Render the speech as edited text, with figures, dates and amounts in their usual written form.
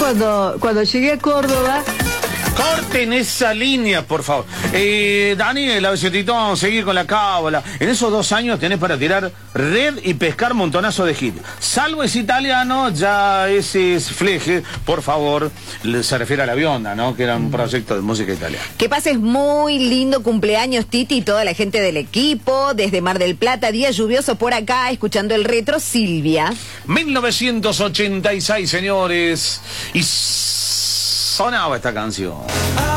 cuando llegué a Córdoba. Corten esa línea, por favor. Daniel, a vamos a seguir con la cábala. En esos 2 años tenés para tirar red y pescar montonazo de hit. Salvo ese italiano, ya ese es fleje, por favor. Se refiere a La Bionda, ¿no? Que era un proyecto de música italiana. Que pases muy lindo cumpleaños, Titi, y toda la gente del equipo. Desde Mar del Plata, día lluvioso por acá, escuchando el retro, Silvia. 1986, señores. Y sonaba esta canción.